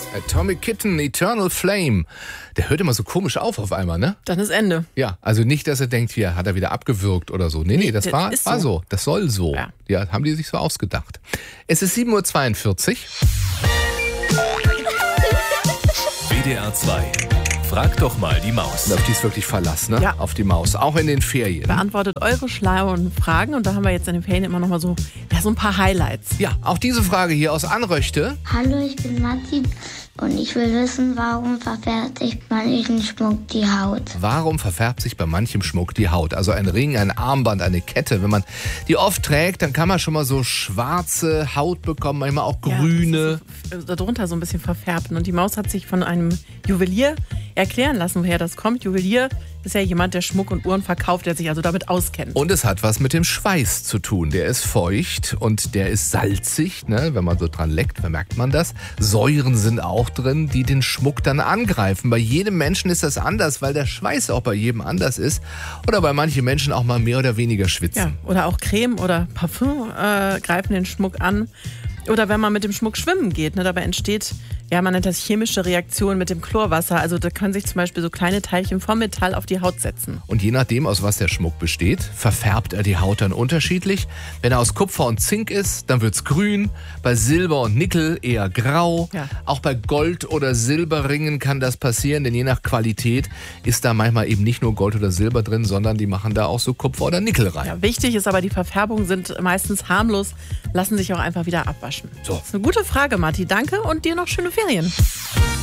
Atomic Kitten, Eternal Flame. Der hört immer so komisch auf einmal, ne? Dann ist Ende. Ja, also nicht, dass er denkt, hier hat er wieder abgewürgt oder so. Nee, das war so. Das soll so. Ja, haben die sich so ausgedacht. Es ist 7:42 Uhr. WDR 2. Frag doch mal die Maus. Auf die ist wirklich Verlass, ne? Ja. Auf die Maus, auch in den Ferien. Beantwortet eure schlauen Fragen und da haben wir jetzt in den Ferien immer noch mal so ein paar Highlights. Ja, auch diese Frage hier aus Anröchte. Hallo, ich bin Matti und ich will wissen, warum verfärbt sich manchen Schmuck die Haut? Warum verfärbt sich bei manchem Schmuck die Haut? Also ein Ring, ein Armband, eine Kette. Wenn man die oft trägt, dann kann man schon mal so schwarze Haut bekommen, manchmal auch grüne. Ja, darunter so ein bisschen verfärbt. Und die Maus hat sich von einem Juwelier erklären lassen, woher das kommt. Juwelier ist ja jemand, der Schmuck und Uhren verkauft, der sich also damit auskennt. Und es hat was mit dem Schweiß zu tun. Der ist feucht und der ist salzig. Ne? Wenn man so dran leckt, vermerkt man das. Säuren sind auch drin, die den Schmuck dann angreifen. Bei jedem Menschen ist das anders, weil der Schweiß auch bei jedem anders ist. Oder bei manchen Menschen auch mal mehr oder weniger schwitzen. Ja, oder auch Creme oder Parfüm greifen den Schmuck an. Oder wenn man mit dem Schmuck schwimmen geht, ne, dabei entsteht, ja, man nennt das chemische Reaktion mit dem Chlorwasser. Also da können sich zum Beispiel so kleine Teilchen vom Metall auf die Haut setzen. Und je nachdem, aus was der Schmuck besteht, verfärbt er die Haut dann unterschiedlich. Wenn er aus Kupfer und Zink ist, dann wird's grün. Bei Silber und Nickel eher grau. Ja. Auch bei Gold- oder Silberringen kann das passieren, denn je nach Qualität ist da manchmal eben nicht nur Gold oder Silber drin, sondern die machen da auch so Kupfer oder Nickel rein. Ja, wichtig ist aber, die Verfärbungen sind meistens harmlos, lassen sich auch einfach wieder abwaschen. So. Das ist eine gute Frage, Matti. Danke und dir noch schöne Ferien.